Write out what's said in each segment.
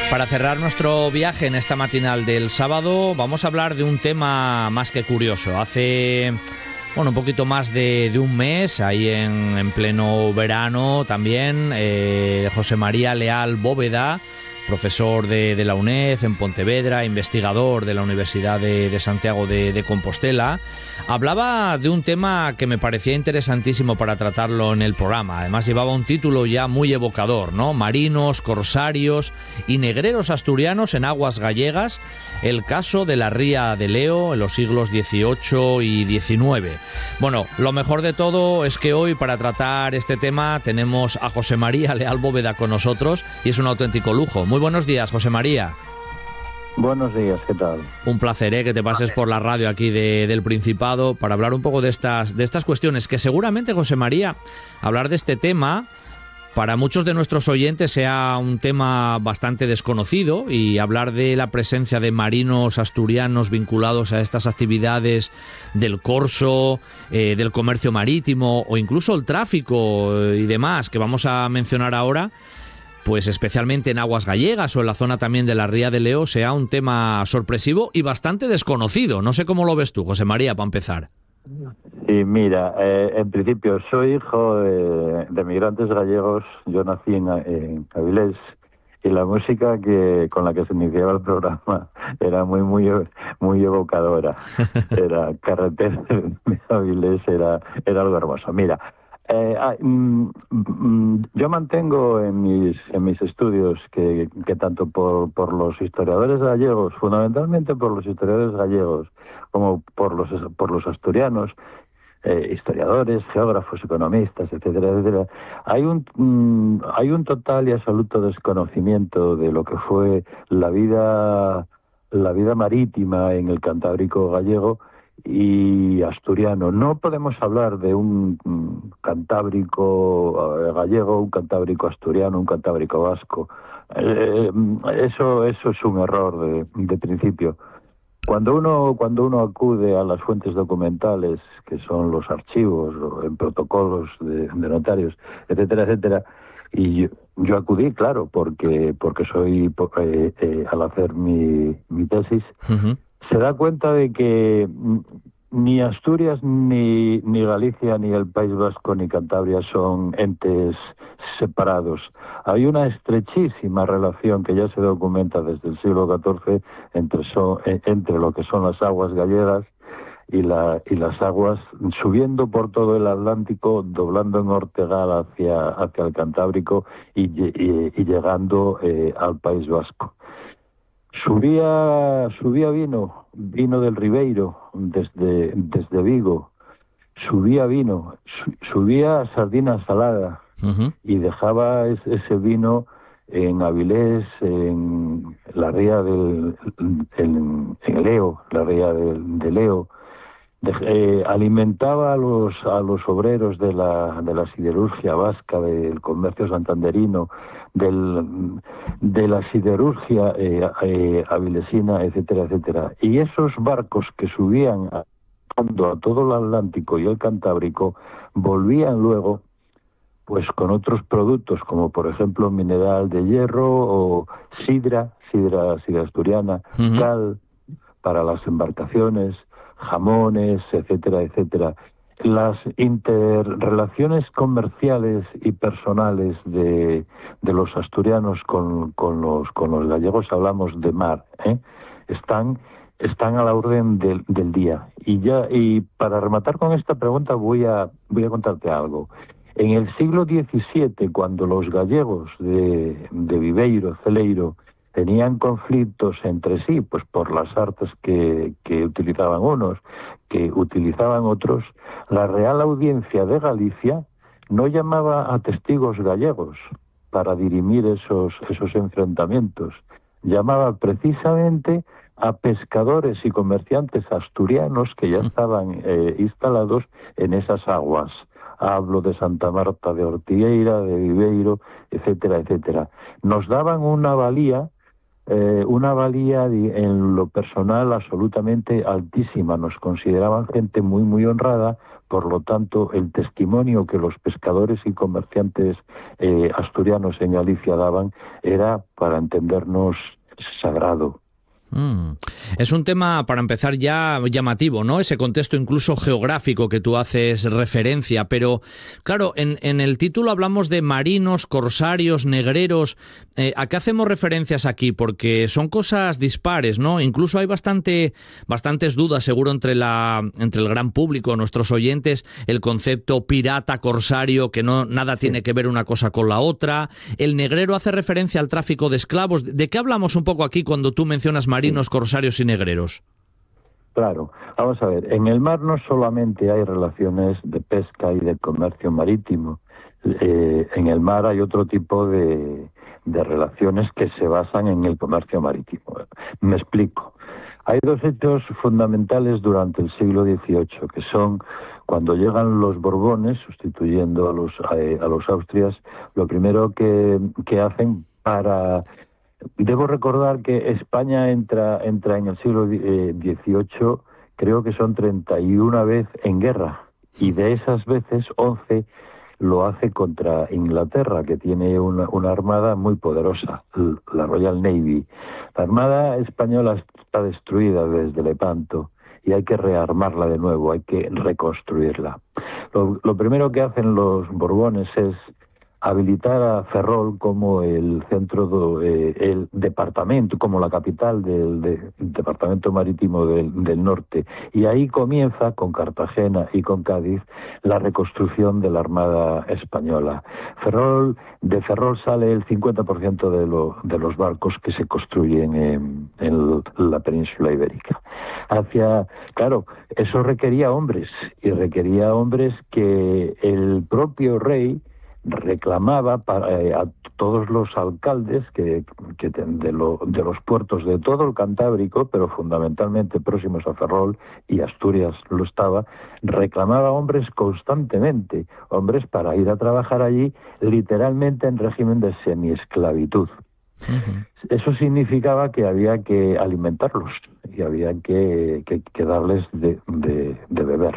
Para cerrar nuestro viaje en esta matinal del sábado, vamos a hablar de un tema más que curioso. Hace un poquito más de un mes, ahí en pleno verano también, José María Leal Bóveda, profesor de la UNED en Pontevedra, investigador de la Universidad de Santiago de Compostela, hablaba de un tema que me parecía interesantísimo para tratarlo en el programa. Además llevaba un título ya muy evocador, ¿no? Marinos, corsarios y negreros asturianos en aguas gallegas, el caso de la ría de Leo en los siglos XVIII y XIX. Bueno, lo mejor de todo es que hoy, para tratar este tema, tenemos a José María Leal Bóveda con nosotros y es un auténtico lujo. Muy buenos días, José María. Buenos días, ¿qué tal? Un placer, que te pases por la radio aquí del Principado para hablar un poco de estas cuestiones, que seguramente, José María, hablar de este tema para muchos de nuestros oyentes sea un tema bastante desconocido, y hablar de la presencia de marinos asturianos vinculados a estas actividades del corso, del comercio marítimo o incluso el tráfico y demás que vamos a mencionar ahora, pues especialmente en aguas gallegas o en la zona también de la ría de Leo, sea un tema sorpresivo y bastante desconocido. No sé cómo lo ves tú, José María, para empezar. Sí, mira, en principio soy hijo de migrantes gallegos. Yo nací en Avilés, y la música con la que se iniciaba el programa era muy evocadora. Era Carretera de Avilés, era algo hermoso. Mira, yo mantengo en mis estudios que tanto por los historiadores gallegos, fundamentalmente por los historiadores gallegos, como por los asturianos, historiadores, geógrafos, economistas, etcétera, hay un total y absoluto desconocimiento de lo que fue la vida marítima en el Cantábrico gallego y asturiano. No podemos hablar de un Cantábrico gallego, un Cantábrico asturiano, un Cantábrico vasco. Eso es un error de principio. Cuando uno acude a las fuentes documentales, que son los archivos, en protocolos de notarios, etcétera, y yo acudí, claro, porque soy al hacer mi tesis, uh-huh, se da cuenta de que ni Asturias, ni Galicia, ni el País Vasco, ni Cantabria son entes separados. Hay una estrechísima relación que ya se documenta desde el siglo XIV entre lo que son las aguas gallegas y las aguas subiendo por todo el Atlántico, doblando en Ortegal hacia el Cantábrico y llegando al País Vasco. Subía vino del Ribeiro desde Vigo, subía sardina salada, uh-huh, y dejaba ese vino en Avilés, en la ría en Leo, la ría de Leo. Alimentaba a los obreros de la siderurgia vasca, del comercio santanderino, de la siderurgia avilesina, etcétera. Y esos barcos que subían a todo el Atlántico y el Cantábrico volvían luego pues con otros productos, como por ejemplo mineral de hierro o sidra asturiana, uh-huh, cal para las embarcaciones, jamones, etcétera. Las interrelaciones comerciales y personales de los asturianos con los gallegos, hablamos de mar, están a la orden del día. Y para rematar con esta pregunta voy a contarte algo. En el siglo XVII, cuando los gallegos de Viveiro, Celeiro, tenían conflictos entre sí, pues por las artes que utilizaban unos, que utilizaban otros, la Real Audiencia de Galicia no llamaba a testigos gallegos para dirimir esos enfrentamientos. Llamaba precisamente a pescadores y comerciantes asturianos que ya estaban instalados en esas aguas. Hablo de Santa Marta de Ortigueira, de Viveiro, etcétera. Nos daban una valía en lo personal absolutamente altísima. Nos consideraban gente muy honrada por lo tanto, el testimonio que los pescadores y comerciantes asturianos en Galicia daban era, para entendernos, sagrado. Es un tema, para empezar, ya llamativo, ¿no? Ese contexto incluso geográfico que tú haces referencia, pero claro, en el título hablamos de marinos, corsarios, negreros. ¿A qué hacemos referencias aquí? Porque son cosas dispares, ¿no? Incluso hay bastantes dudas, seguro, entre el gran público, nuestros oyentes, el concepto pirata, corsario, que nada tiene que ver una cosa con la otra. El negrero hace referencia al tráfico de esclavos. ¿De qué hablamos un poco aquí cuando tú mencionas marinos, corsarios y negreros? Claro, vamos a ver, en el mar no solamente hay relaciones de pesca y de comercio marítimo, en el mar hay otro tipo de relaciones que se basan en el comercio marítimo. Me explico. Hay dos hechos fundamentales durante el siglo XVIII, que son cuando llegan los Borbones, sustituyendo a los Austrias, lo primero que hacen para... Debo recordar que España entra en el siglo XVIII, creo que son 31 veces en guerra, y de esas veces 11 lo hace contra Inglaterra, que tiene una armada muy poderosa, la Royal Navy. La armada española está destruida desde Lepanto y hay que rearmarla de nuevo, hay que reconstruirla. Lo primero que hacen los Borbones es habilitar a Ferrol como el centro, el departamento, como la capital del departamento marítimo del norte. Y ahí comienza, con Cartagena y con Cádiz, la reconstrucción de la Armada Española. De Ferrol sale el 50% de los barcos que se construyen en la península ibérica. Claro, eso requería hombres, y requería hombres que el propio rey reclamaba a todos los alcaldes de los puertos de todo el Cantábrico, pero fundamentalmente próximos a Ferrol, y Asturias lo estaba, reclamaba hombres constantemente, hombres para ir a trabajar allí literalmente en régimen de semiesclavitud. Uh-huh. Eso significaba que había que alimentarlos y había que darles de beber.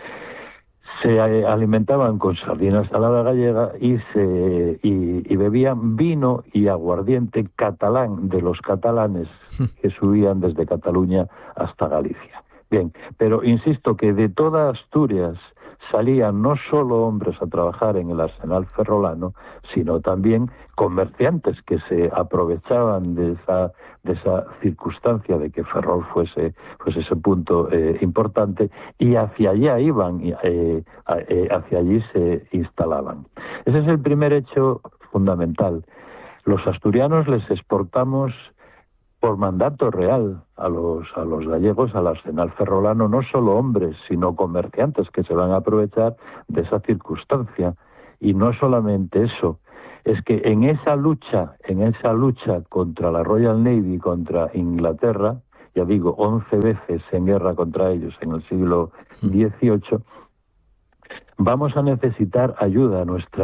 Se alimentaban con sardina salada gallega y bebían vino y aguardiente catalán de los catalanes que subían desde Cataluña hasta Galicia. Bien, pero insisto que de toda Asturias salían no solo hombres a trabajar en el arsenal ferrolano, sino también comerciantes que se aprovechaban de esa circunstancia de que Ferrol fuese ese punto importante, y hacia allá iban, hacia allí se instalaban. Ese es el primer hecho fundamental. Los asturianos les exportamos por mandato real a los gallegos, al arsenal ferrolano, no solo hombres, sino comerciantes que se van a aprovechar de esa circunstancia. Y no solamente eso, es que en esa lucha contra la Royal Navy, contra Inglaterra, ya digo, 11 veces en guerra contra ellos en el siglo XVIII, vamos a necesitar ayuda.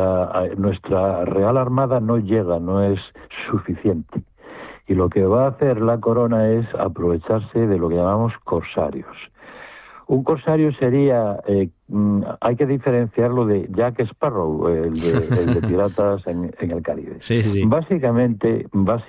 Nuestra Real Armada no llega, no es suficiente. Y lo que va a hacer la corona es aprovecharse de lo que llamamos corsarios. Un corsario sería, hay que diferenciarlo de Jack Sparrow, el de piratas en el Caribe. Sí, sí. Básicamente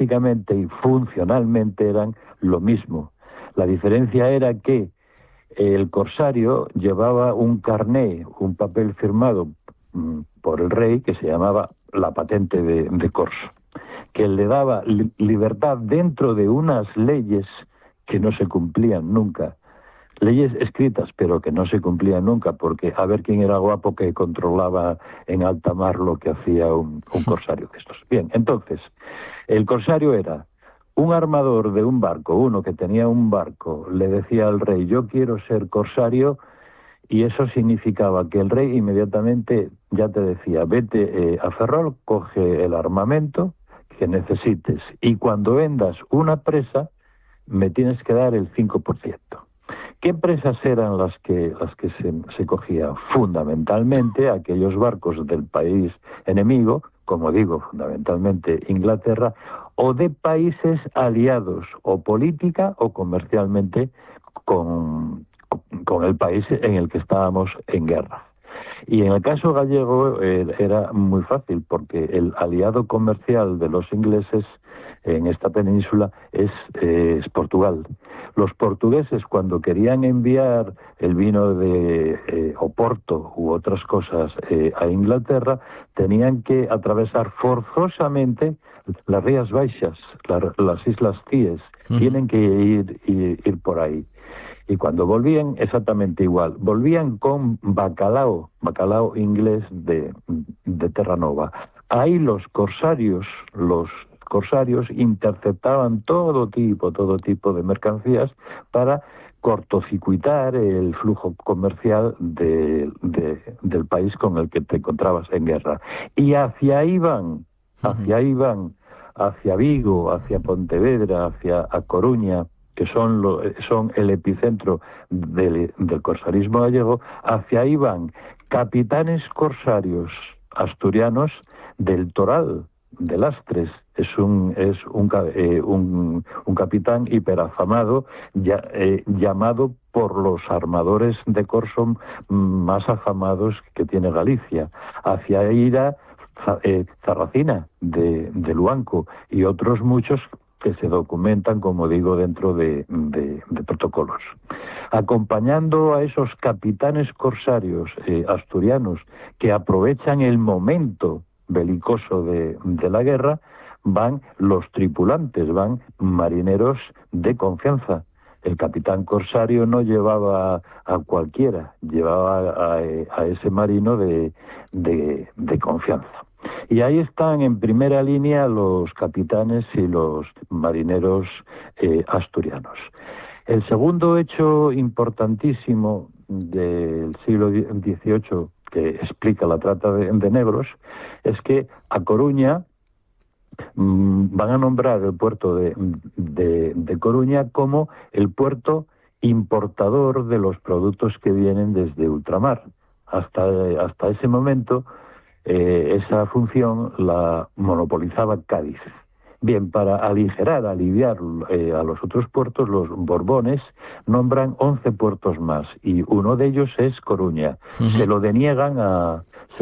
y funcionalmente eran lo mismo. La diferencia era que el corsario llevaba un carné, un papel firmado por el rey, que se llamaba la patente de corso, que le daba libertad dentro de unas leyes que no se cumplían nunca. Leyes escritas, pero que no se cumplían nunca, porque a ver quién era guapo que controlaba en alta mar lo que hacía un corsario de estos. Bien, entonces, el corsario era un armador de un barco, uno que tenía un barco, le decía al rey, yo quiero ser corsario, y eso significaba que el rey inmediatamente ya te decía, vete a Ferrol, coge el armamento que necesites, y cuando vendas una presa, me tienes que dar el 5%. ¿Qué presas eran las que se cogían? Fundamentalmente aquellos barcos del país enemigo, como digo, fundamentalmente Inglaterra, o de países aliados, o política o comercialmente con el país en el que estábamos en guerra. Y en el caso gallego era muy fácil, porque el aliado comercial de los ingleses en esta península es Portugal. Los portugueses, cuando querían enviar el vino de Oporto u otras cosas a Inglaterra, tenían que atravesar forzosamente las Rías Baixas, las Islas Cíes. Tienen que ir por ahí. Y cuando volvían, exactamente igual. Volvían con bacalao inglés de Terranova. Ahí los corsarios interceptaban todo tipo de mercancías para cortocircuitar el flujo comercial del país con el que te encontrabas en guerra. Y hacia ahí van, hacia Vigo, hacia Pontevedra, hacia A Coruña, que son el epicentro del corsarismo gallego. Hacia ahí van capitanes corsarios asturianos del Toral, de Lastres. Es un capitán hiperafamado, llamado por los armadores de corso más afamados que tiene Galicia. Hacia ahí irá Zarracina de Luanco y otros muchos que se documentan, como digo, dentro de protocolos. Acompañando a esos capitanes corsarios asturianos que aprovechan el momento belicoso de la guerra, van los tripulantes, van marineros de confianza. El capitán corsario no llevaba a cualquiera, llevaba a ese marino de confianza. Y ahí están en primera línea los capitanes y los marineros asturianos. El segundo hecho importantísimo del siglo XVIII que explica la trata de negros es que a Coruña van a nombrar el puerto de Coruña como el puerto importador de los productos que vienen desde ultramar. Hasta ese momento esa función la monopolizaba Cádiz. Bien, para aliviar a los otros puertos, los Borbones nombran 11 puertos más, y uno de ellos es Coruña. Se lo deniegan a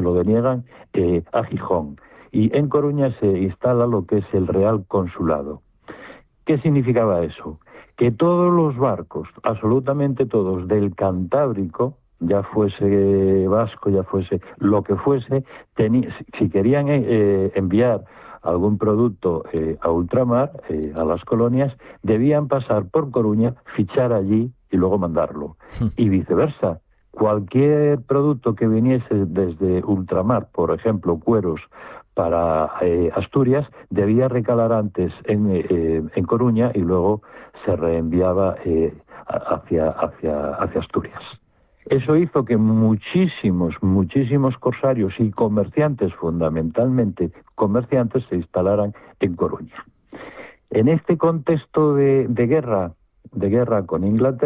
Gijón, y en Coruña se instala lo que es el Real Consulado. ¿Qué significaba eso? Que todos los barcos, absolutamente todos, del Cantábrico, ya fuese vasco, ya fuese lo que fuese, si querían enviar algún producto a ultramar, a las colonias, debían pasar por Coruña, fichar allí y luego mandarlo. Y viceversa. Cualquier producto que viniese desde ultramar, por ejemplo, cueros para Asturias, debía recalar antes en Coruña y luego se reenviaba hacia Asturias. Eso hizo que muchísimos corsarios y comerciantes, fundamentalmente comerciantes, se instalaran en Coruña. En este contexto de guerra con Inglaterra,